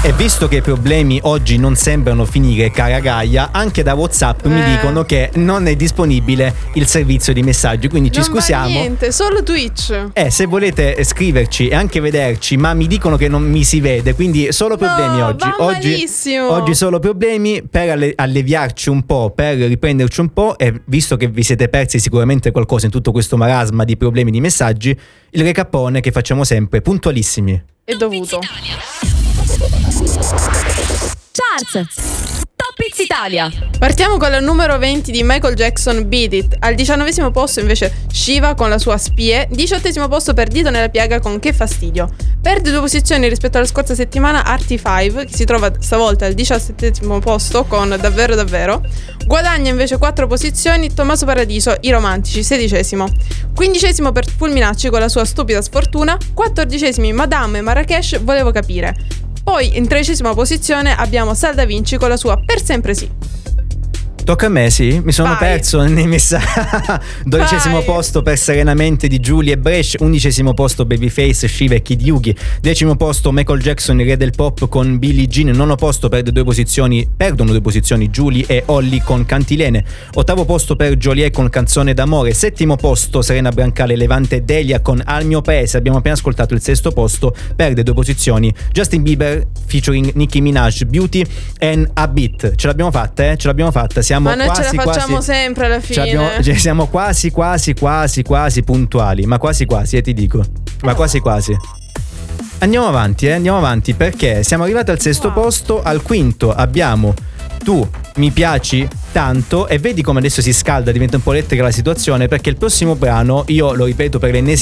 E visto che i problemi oggi non sembrano finire, cara Gaia, anche da WhatsApp mi dicono che non è disponibile il servizio di messaggi, quindi ci scusiamo. Non va niente, solo Twitch. Se volete scriverci e anche vederci, ma mi dicono che non mi si vede, quindi solo problemi oggi. Va malissimo. Oggi solo problemi per alleviarci un po', per riprenderci un po', e visto che vi siete persi sicuramente qualcosa in tutto questo marasma di problemi di messaggi, il recappone che facciamo sempre puntualissimi. È dovuto. Charts Top Hits Italia. Partiamo con la numero 20 di Michael Jackson, Beat It. Al 19° posto invece Shiva con la sua Spie. 18° posto per Dito nella piaga con Che fastidio. Perde 2 posizioni rispetto alla scorsa settimana Arty 5, che si trova stavolta al 17° posto con Davvero Davvero. Guadagna invece 4 posizioni Tommaso Paradiso, I Romantici, 16°. 15° per Fulminacci con la sua Stupida sfortuna. 14° Madame e Marrakesh, Volevo capire. Poi in 13° posizione abbiamo Sal Da Vinci con la sua Per sempre sì. Tocca a me, sì? Mi sono Vai. perso nei messaggi. 12° posto per Serenamente di Giulia e Brescia. 11° posto Babyface, Shiva e Kid Yugi. 10° posto Michael Jackson, il re del pop con Billie Jean. 9° posto perdono 2 posizioni Giulia e Olly con Cantilene. 8° posto per Joliet con Canzone d'amore. 7° posto Serena Brancale, Levante e Delia con Al mio paese. Abbiamo appena ascoltato il 6° posto, perde 2 posizioni Justin Bieber featuring Nicki Minaj, Beauty and a Beat. Ce l'abbiamo fatta, Ce l'abbiamo fatta. Ma noi ce la facciamo sempre alla fine. Siamo quasi puntuali. Ma quasi, ti dico. Ma quasi. Andiamo avanti perché siamo arrivati al 6° posto. Al 5° abbiamo Tu mi piaci tanto. E vedi come adesso si scalda, diventa un po' elettrica la situazione, perché il prossimo brano, io lo ripeto per